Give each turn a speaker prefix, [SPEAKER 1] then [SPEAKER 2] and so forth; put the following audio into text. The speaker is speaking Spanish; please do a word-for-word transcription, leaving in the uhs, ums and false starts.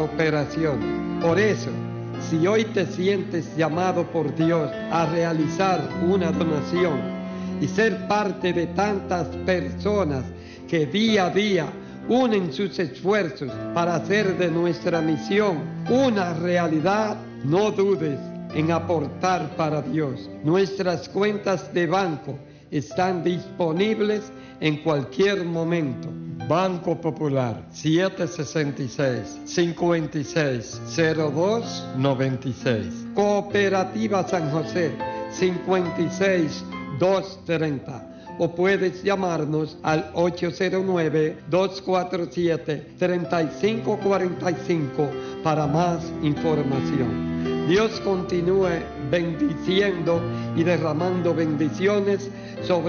[SPEAKER 1] operaciones. Por eso, si hoy te sientes llamado por Dios a realizar una donación y ser parte de tantas personas que día a día unen sus esfuerzos para hacer de nuestra misión una realidad, no dudes en aportar para Dios. Nuestras cuentas de banco están disponibles en cualquier momento. Banco Popular siete sesenta y seis, cincuenta y seis, cero dos noventa y seis. Cooperativa San José cincuenta y seis, doscientos treinta. O puedes llamarnos al ocho cero nueve, dos cuatro siete, tres cinco cuatro cinco para más información. Dios continúe bendiciendo y derramando bendiciones sobre